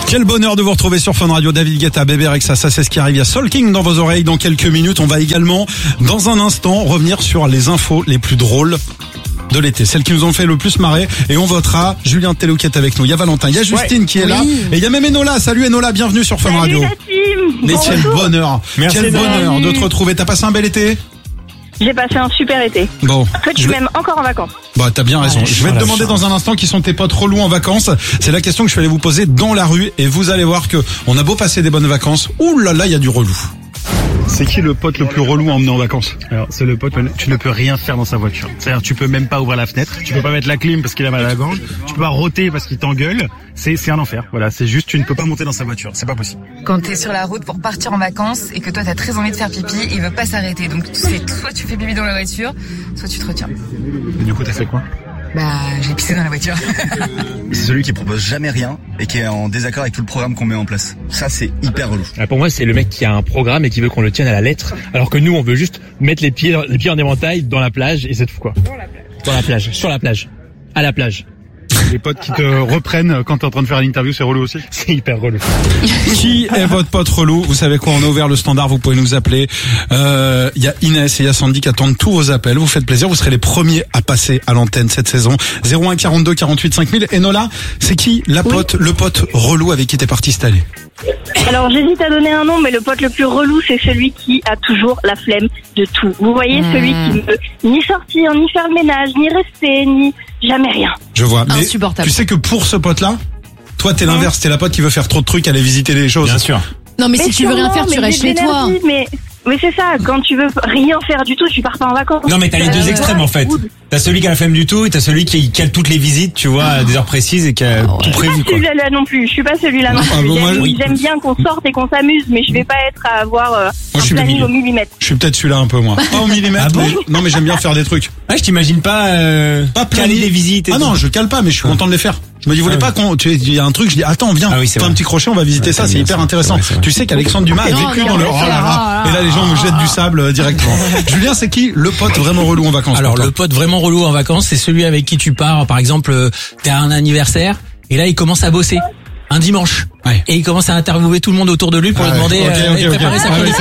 Quel bonheur de vous retrouver sur Fun Radio. David Guetta, Bébé Rexha, ça c'est ce qui arrive. Il y a Soul King dans vos oreilles dans quelques minutes. On va également, dans un instant, revenir sur les infos les plus drôles de l'été, celles qui nous ont fait le plus marrer, et on votera. Julien Tello qui est avec nous, il y a Valentin, il y a Justine qui est là, et il y a même Enola. Salut Enola, bienvenue sur Fun Radio. Mais quel bonheur, quel bonheur de te retrouver. T'as passé un bel été? J'ai passé un super été. Bon, En fait, je suis même encore en vacances. Bah, t'as bien raison. Je vais te demander dans un instant qui sont tes potes relous en vacances. C'est la question que je vais aller vous poser dans la rue, et vous allez voir que on a beau passer des bonnes vacances, ouh là là, il y a du relou. C'est qui le pote le plus relou à emmener en vacances? Alors, c'est le pote, tu ne peux rien faire dans sa voiture. C'est-à-dire, tu peux même pas ouvrir la fenêtre, tu peux pas mettre la clim parce qu'il a mal à la gorge, tu peux pas rôter parce qu'il t'engueule. C'est un enfer. Voilà, c'est juste, tu ne peux pas monter dans sa voiture. C'est pas possible. Quand t'es sur la route pour partir en vacances et que toi t'as très envie de faire pipi, il veut pas s'arrêter. Donc, soit tu fais pipi dans la voiture, soit tu te retiens. Et du coup, t'as fait quoi? Bah, j'ai pissé dans la voiture. C'est celui qui propose jamais rien et qui est en désaccord avec tout le programme qu'on met en place. Ça, c'est hyper relou. Pour moi, c'est le mec qui a un programme et qui veut qu'on le tienne à la lettre, alors que nous, on veut juste mettre les pieds en éventail dans la plage et c'est tout quoi. Dans la plage, sur la plage, à la plage. Les potes qui te reprennent quand t'es en train de faire l'interview, c'est relou aussi? C'est hyper relou. Qui est votre pote relou? Vous savez quoi, on a ouvert le standard, vous pouvez nous appeler. Il y a Inès et il y a Sandy qui attendent tous vos appels. Vous faites plaisir, vous serez les premiers à passer à l'antenne cette saison. 01 42 48 5000. Enola, c'est qui le pote relou avec qui t'es parti cette année? Alors, j'hésite à donner un nom, mais le pote le plus relou, c'est celui qui a toujours la flemme de tout. Vous voyez, celui qui ne veut ni sortir, ni faire le ménage, ni rester, ni jamais rien. Je vois. Mais insupportable. Tu sais que pour ce pote-là, toi t'es l'inverse, t'es la pote qui veut faire trop de trucs, aller visiter les choses. Bien sûr. Non, mais si tu veux rien faire, tu restes chez toi. Mais c'est ça, quand tu veux rien faire du tout, tu pars pas en vacances. Non, mais t'as les deux extrêmes en fait. T'as celui qui a la flemme du tout et t'as celui qui cale toutes les visites, tu vois, à des heures précises et qui a tout prévu, quoi. Je suis pas celui-là non plus. J'aime bien qu'on sorte et qu'on s'amuse, mais je vais pas être à avoir un planning au millimètre. Je suis peut-être celui-là un peu, moi. Pas au millimètre. Ah bon? Non, mais j'aime bien faire des trucs. Ouais, je t'imagine pas caler les visites et Ah tout. non, je cale pas, mais je suis content de les faire. Je me dis, vous voulez pas il y a un truc, je dis, attends, viens, fais un petit crochet, on va visiter ça, c'est hyper intéressant. Tu sais qu'Alexandre Dumas a vécu dans le, oh là là, et là les gens me jettent du sable directement. Julien, c'est qui le pote vraiment relou en vacances? Alors, le pote vraiment relou en vacances, c'est celui avec qui tu pars, par exemple, t'es à un anniversaire, et là, il commence à bosser. Un dimanche. Ouais. Et il commence à interviewer tout le monde autour de lui pour lui demander préparer sa chronique.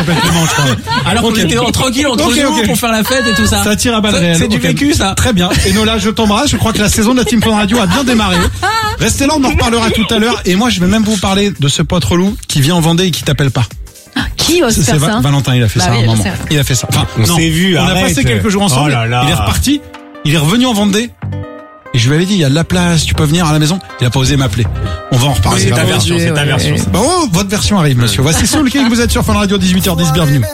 Alors qu'on était tranquille entre nous pour faire la fête et tout ça. Ça tire à balles réelles. C'est du vécu, ça. Très bien. Et Nola, je t'embrasse. Je crois que la saison de la Team Fun Radio a bien démarré. Restez là, on en reparlera tout à l'heure. Et moi, je vais même vous parler de ce pote relou qui vient en Vendée et qui t'appelle pas. Qui ose faire ça? Valentin, il a fait ça à un moment. Il a fait ça. Enfin, on s'est vu, on a passé quelques jours ensemble. Il est reparti. Il est revenu en Vendée. Et je lui avais dit, il y a de la place, tu peux venir à la maison. Il a pas osé m'appeler. On va en reparler. C'est ta version. Bon, votre version arrive, monsieur. Voici Soul King, vous êtes sur Fun Radio, 18h10, bienvenue.